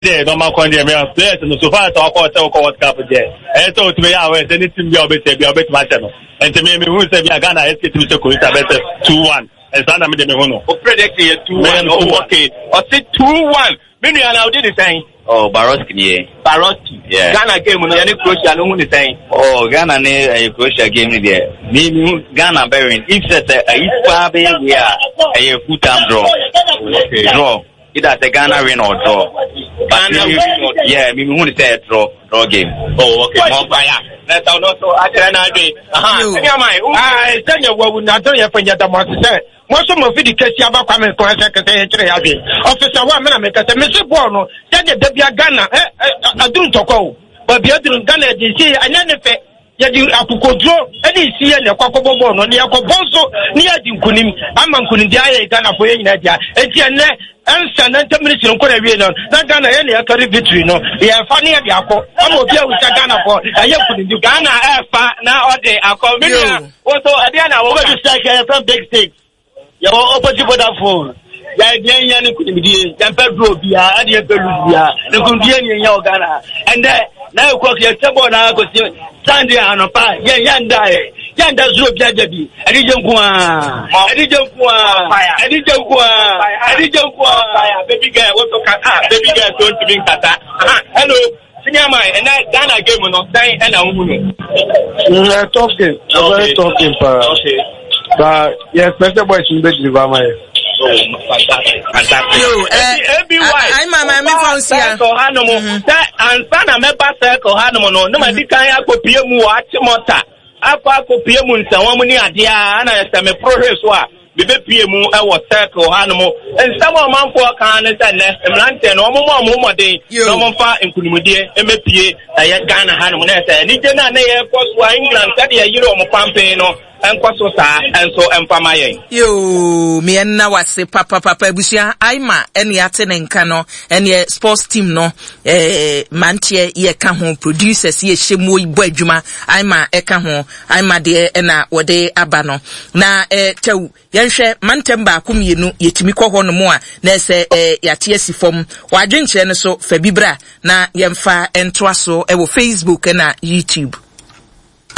there, no man can there. Me players no so far to call World Cup there. And so to me, I was anything be a bit match no. And to me who say be Ghana escape to Korea better 2-1. And Sana me dem hono. O predict 2-1. Okay. O say 2-1. Me no na did the same. Oh, Baroski yeah. Ghana game no any Croatia no the same. Oh, Ghana ne Croatia game there. Me Ghana bearing if if far be we are a full time draw. Okay. Draw. Either the Ghana win or draw. But yeah, me who say draw game. Oh, okay. More fire. Let's also I be. I tell you what we not do for you the say. Most of my video case about coming to officer one man make a Mr. Bono, tell you that be a Ghana, I don't talk. But the other Ghana, you see, I never you have to control any see and the Cocobo, no, the Acoboso, near the Kunim, Amman Kunindia, Ghana for India, and San Antonio, not Ghana, any other victory, no, they are funny at the Apple. I'm okay with Ghana for a year for the Ghana, now all day, I call me. Also, Adiana, we're going to start from big stakes. Your opposite for that phone. Yan could be Pedro Bia, and your Perugia, the Kundian in your Ghana. And now, cook your table now, Sunday on a fire, Yan die. Yan does look Jabi, and he don't go on. I didn't go on. I didn't go on. I didn't go on. Baby girl, what to cut? Baby girl, don't be Tata. Hello. And that Ghana game will not die and I'm talking. Very talking, okay. But yes, Mr. Boy, you bet you my. Fantastic. I'm my circle Hanomo. And Sana member circle Hanomo. No, my Dikaya Copiamu, Achimota. Aqua Copiamun, Samoni Adia, and I am a progress. Bibe PMU our circle animal and some man for can and Lantern or more day no one far in Kunimudi MPA Ghana Hanum and Nijana was England study a year of campaign and Quasosa and so Empamaye. You me and now I say Papa Busia Ima any Aten and Cano and ye sports team no Mantia ye can home producers ye Shemui Bojuma Ima Ekaho Ima dear and what they abano na tell Yanshe Mantemba Kumienu yetimi kwa hono moa na se yatiesi form wadwenche ne so fa bibra na yemfa entwaso ewo Facebook na YouTube.